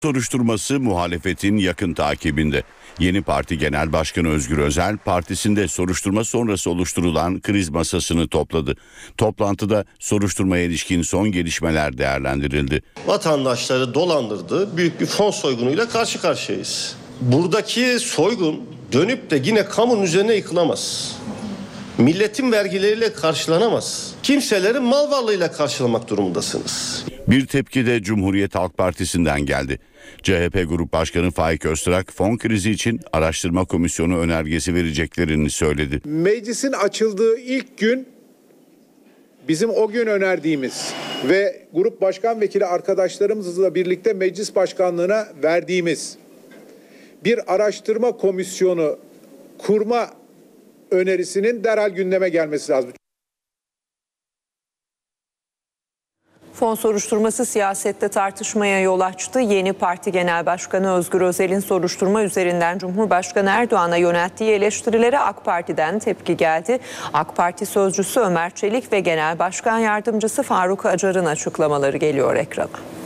Soruşturması muhalefetin yakın takibinde. Yeni Parti Genel Başkanı Özgür Özel partisinde soruşturma sonrası oluşturulan kriz masasını topladı. Toplantıda soruşturmaya ilişkin son gelişmeler değerlendirildi. Vatandaşları dolandırdığı büyük bir fon soygunuyla karşı karşıyayız. Buradaki soygun dönüp de yine kamunun üzerine yıkılamaz. Milletin vergileriyle karşılanamaz. Kimselerin mal varlığıyla karşılamak durumundasınız. Bir tepki de Cumhuriyet Halk Partisi'nden geldi. CHP Grup Başkanı Faik Öztürk fon krizi için araştırma komisyonu önergesi vereceklerini söyledi. Meclisin açıldığı ilk gün bizim o gün önerdiğimiz ve grup başkan vekili arkadaşlarımızla birlikte meclis başkanlığına verdiğimiz bir araştırma komisyonu kurma önerisinin derhal gündeme gelmesi lazım. Fon soruşturması siyasette tartışmaya yol açtı. Yeni Parti Genel Başkanı Özgür Özel'in soruşturma üzerinden Cumhurbaşkanı Erdoğan'a yönelttiği eleştirilere AK Parti'den tepki geldi. AK Parti sözcüsü Ömer Çelik ve Genel Başkan Yardımcısı Faruk Acar'ın açıklamaları geliyor ekrana.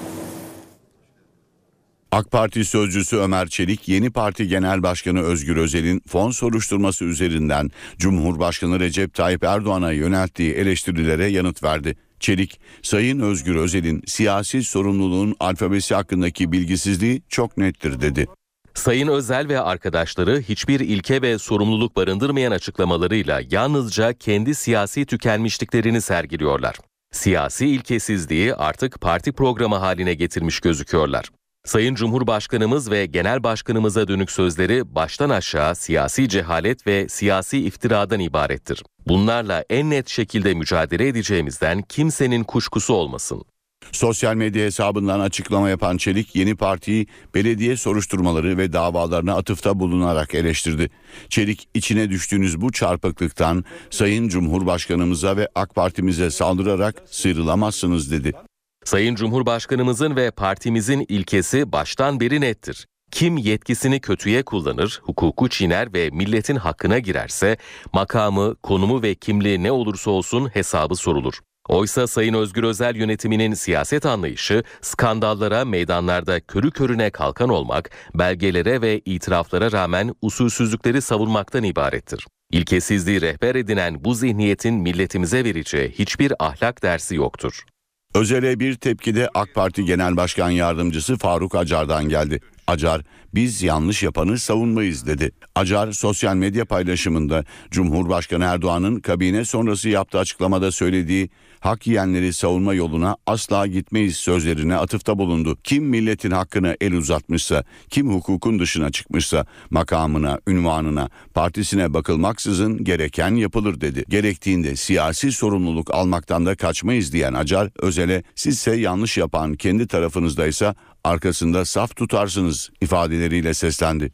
AK Parti sözcüsü Ömer Çelik, Yeni Parti Genel Başkanı Özgür Özel'in fon soruşturması üzerinden Cumhurbaşkanı Recep Tayyip Erdoğan'a yönelttiği eleştirilere yanıt verdi. Çelik, Sayın Özgür Özel'in siyasi sorumluluğun alfabesi hakkındaki bilgisizliği çok nettir dedi. Sayın Özel ve arkadaşları hiçbir ilke ve sorumluluk barındırmayan açıklamalarıyla yalnızca kendi siyasi tükenmişliklerini sergiliyorlar. Siyasi ilkesizliği artık parti programı haline getirmiş gözüküyorlar. Sayın Cumhurbaşkanımız ve Genel Başkanımıza dönük sözleri baştan aşağı siyasi cehalet ve siyasi iftiradan ibarettir. Bunlarla en net şekilde mücadele edeceğimizden kimsenin kuşkusu olmasın. Sosyal medya hesabından açıklama yapan Çelik, Yeni Parti'yi belediye soruşturmaları ve davalarına atıfta bulunarak eleştirdi. Çelik, içine düştüğünüz bu çarpıklıktan Sayın Cumhurbaşkanımıza ve AK Parti'mize saldırarak sıyrılamazsınız dedi. Sayın Cumhurbaşkanımızın ve partimizin ilkesi baştan beri nettir. Kim yetkisini kötüye kullanır, hukuku çiğner ve milletin hakkına girerse makamı, konumu ve kimliği ne olursa olsun hesabı sorulur. Oysa Sayın Özgür Özel yönetiminin siyaset anlayışı skandallara, meydanlarda körü körüne kalkan olmak, belgelere ve itiraflara rağmen usulsüzlükleri savunmaktan ibarettir. İlkesizliği rehber edinen bu zihniyetin milletimize vereceği hiçbir ahlak dersi yoktur. Özel'e bir tepki de AK Parti Genel Başkan Yardımcısı Faruk Acar'dan geldi. Acar, biz yanlış yapanı savunmayız dedi. Acar, sosyal medya paylaşımında Cumhurbaşkanı Erdoğan'ın kabine sonrası yaptığı açıklamada söylediği hak yiyenleri savunma yoluna asla gitmeyiz sözlerine atıfta bulundu. Kim milletin hakkına el uzatmışsa, kim hukukun dışına çıkmışsa makamına, ünvanına, partisine bakılmaksızın gereken yapılır dedi. Gerektiğinde siyasi sorumluluk almaktan da kaçmayız diyen Acar, Özel'e sizse yanlış yapan kendi tarafınızdaysa arkasında saf tutarsınız ifadeleriyle seslendi.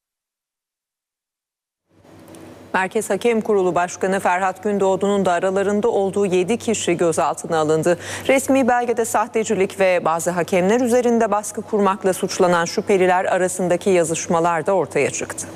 Merkez Hakem Kurulu Başkanı Ferhat Gündoğdu'nun da aralarında olduğu 7 kişi gözaltına alındı. Resmi belgede sahtecilik ve bazı hakemler üzerinde baskı kurmakla suçlanan şüpheliler arasındaki yazışmalar da ortaya çıktı.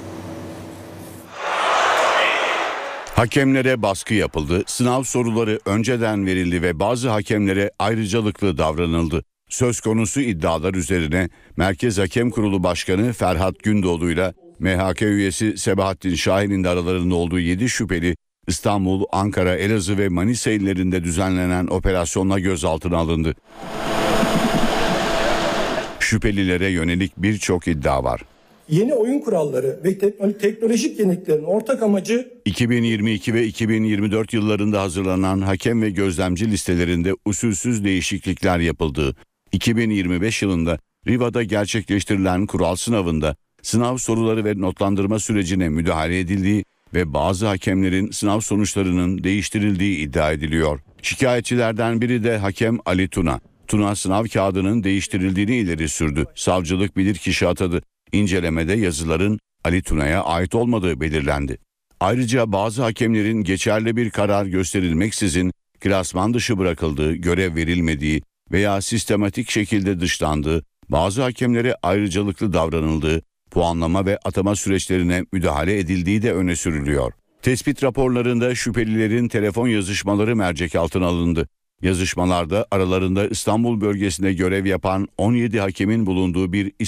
Hakemlere baskı yapıldı, sınav soruları önceden verildi ve bazı hakemlere ayrıcalıklı davranıldı. Söz konusu iddialar üzerine Merkez Hakem Kurulu Başkanı Ferhat Gündoğdu ile MHK üyesi Sebahattin Şahin'in de aralarında olduğu 7 şüpheli İstanbul, Ankara, Elazığ ve Manisa illerinde düzenlenen operasyonla gözaltına alındı. Şüphelilere yönelik birçok iddia var. Yeni oyun kuralları ve teknolojik yeniliklerin ortak amacı 2022 ve 2024 yıllarında hazırlanan hakem ve gözlemci listelerinde usulsüz değişiklikler yapıldığı, 2025 yılında Riva'da gerçekleştirilen kural sınavında sınav soruları ve notlandırma sürecine müdahale edildiği ve bazı hakemlerin sınav sonuçlarının değiştirildiği iddia ediliyor. Şikayetçilerden biri de hakem Ali Tuna. Tuna sınav kağıdının değiştirildiğini ileri sürdü. Savcılık bilirkişi atadı. İncelemede yazıların Ali Tuna'ya ait olmadığı belirlendi. Ayrıca bazı hakemlerin geçerli bir karar gösterilmeksizin klasman dışı bırakıldığı, görev verilmediği veya sistematik şekilde dışlandığı, bazı hakemlere ayrıcalıklı davranıldığı, puanlama ve atama süreçlerine müdahale edildiği de öne sürülüyor. Tespit raporlarında şüphelilerin telefon yazışmaları mercek altına alındı. Yazışmalarda aralarında İstanbul bölgesinde görev yapan 17 hakemin bulunduğu bir